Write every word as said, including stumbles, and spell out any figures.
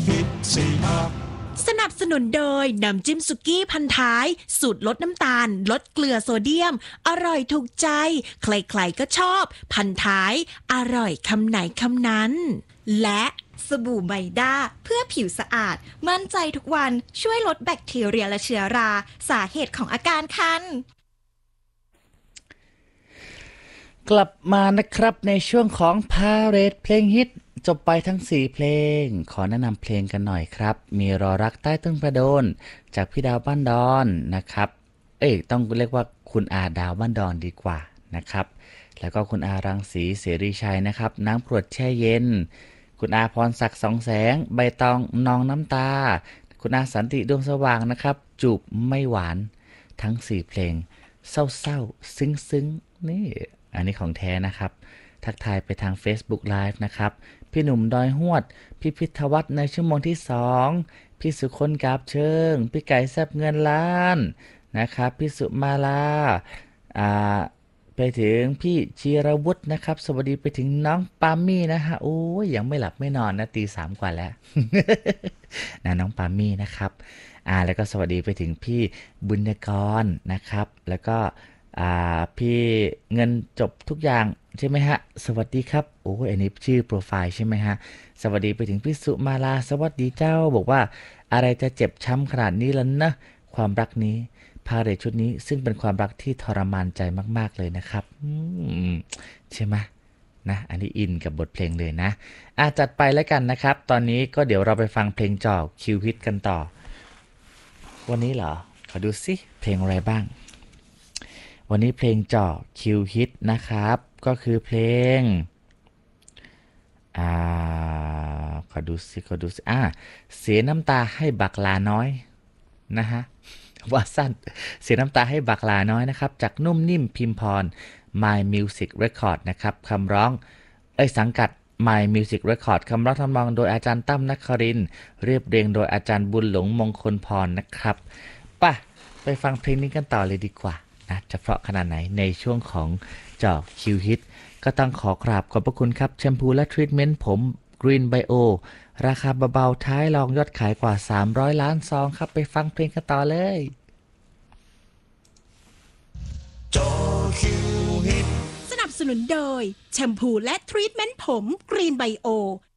ฮิตสี่ห้าสนับสนุนโดยน้ำจิ้มสุกี้พันท้ายสูตรลดน้ำตาลลดเกลือโซเดียมอร่อยถูกใจใครๆก็ชอบพันท้ายอร่อยคำไหนคำนั้นและสบู่ไมด้าเพื่อผิวสะอาดมั่นใจทุกวันช่วยลดแบคทีเรียและเชื้อราสาเหตุของอาการคันกลับมานะครับในช่วงของพาเรดเพลงฮิตจบไปทั้งสี่เพลงขอแนะนำเพลงกันหน่อยครับมีรอรักใต้ต้นประโดนจากพี่ดาวบ้านดอนนะครับเอ้ยต้องเรียกว่าคุณอาดาวบ้านดอนดีกว่านะครับแล้วก็คุณอารังสีเสรีชัยนะครับน้ำกรดแช่เย็นคุณอาพรศักดิ์สองแสงใบตองนองน้ำตาคุณอาสันติดวงสว่างนะครับจูบไม่หวานทั้งสี่เพลงเศร้าๆซึ้งๆนี่อันนี้ของแท้นะครับทักทายไปทาง Facebook Live นะครับพี่หนุ่มดอยหวดพี่พิทวัฒน์ในชั่วโมงที่สองพี่สุคนกาบเชิงพี่ไก่แซบเงินล้านนะครับพี่สุมาลาอ่าไปถึงพี่ชีรวุฒินะครับสวัสดีไปถึงน้องปามี่นะฮะโอ้ยยังไม่หลับไม่นอนนะตีสามกว่าแล้ว นะน้องปามี่นะครับอ่าแล้วก็สวัสดีไปถึงพี่บุญกรนะครับแล้วก็อ่าพี่เงินจบทุกอย่างใช่ไหมฮะสวัสดีครับโอ้ยอันนี้ชื่อโปรไฟล์ใช่ไหมฮะสวัสดีไปถึงพี่สุมาลาสวัสดีเจ้าบอกว่าอะไรจะเจ็บช้ำขนาดนี้ล่ะนะความรักนี้พาเหรดชุดนี้ซึ่งเป็นความรักที่ทรมานใจมากๆเลยนะครับใช่ไหมนะอันนี้อินกับบทเพลงเลยนะอ่ะจัดไปแล้วกันนะครับตอนนี้ก็เดี๋ยวเราไปฟังเพลงจอกคิวฮิตกันต่อวันนี้เหรอขอดูสิเพลงอะไรบ้างวันนี้เพลงเจาะคิวฮิตนะครับก็คือเพลงอ่าขอดูสิขอดูสิอ่าเสียน้ำตาให้บักลาน้อยนะฮะว่าสั้นเสียน้ำตาให้บักลาน้อยนะครับจากนุ่มนิ่มพิมพร My Music Record นะครับคำร้องเอ้ยสังกัด My Music Record คำร้องทำนองโดยอาจารย์ตั้มนครินทร์เรียบเรียงโดยอาจารย์บุญหลงมงคลพรนะครับป่ะไปฟังเพลงนี้กันต่อเลยดีกว่าจะเพราะขนาดไหนในช่วงของเจาะคิวฮิตก็ต้องขอกราบขอบพระคุณครับแชมพูและทรีทเมนต์ผม Green Bio ราคาเบาๆท้ายรองยอดขายกว่าสามร้อยล้านซองครับไปฟังเพลงกันต่อเลยเจาะคิวฮิตสนับสนุนโดยแชมพูและทรีทเมนต์ผม Green Bio